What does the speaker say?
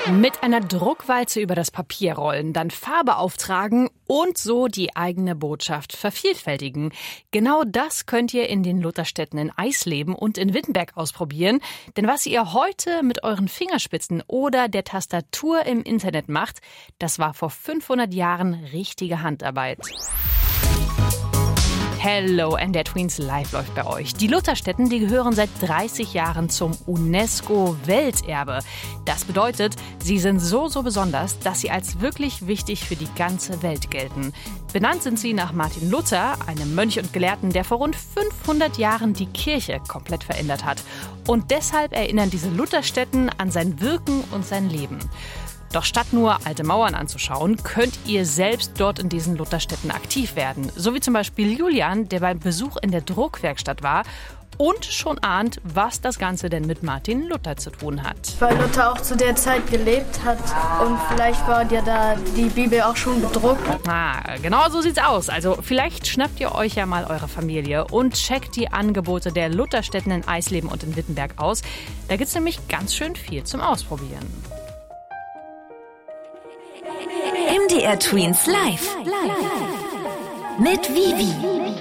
Mit einer Druckwalze über das Papier rollen, dann Farbe auftragen und so die eigene Botschaft vervielfältigen. Genau das könnt ihr in den Lutherstädten in Eisleben und in Wittenberg ausprobieren. Denn was ihr heute mit euren Fingerspitzen oder der Tastatur im Internet macht, das war vor 500 Jahren richtige Handarbeit. Hello, NDR Tweens Live läuft bei euch. Die Lutherstätten, die gehören seit 30 Jahren zum UNESCO-Welterbe. Das bedeutet, sie sind so besonders, dass sie als wirklich wichtig für die ganze Welt gelten. Benannt sind sie nach Martin Luther, einem Mönch und Gelehrten, der vor rund 500 Jahren die Kirche komplett verändert hat. Und deshalb erinnern diese Lutherstätten an sein Wirken und sein Leben. Doch statt nur alte Mauern anzuschauen, könnt ihr selbst dort in diesen Lutherstädten aktiv werden. So wie zum Beispiel Julian, der beim Besuch in der Druckwerkstatt war und schon ahnt, was das Ganze denn mit Martin Luther zu tun hat. Weil Luther auch zu der Zeit gelebt hat und vielleicht war ja da die Bibel auch schon gedruckt. Genau so sieht's aus. Also vielleicht schnappt ihr euch ja mal eure Familie und checkt die Angebote der Lutherstädten in Eisleben und in Wittenberg aus. Da gibt's nämlich ganz schön viel zum Ausprobieren. MDR Tweens Live mit Vivi.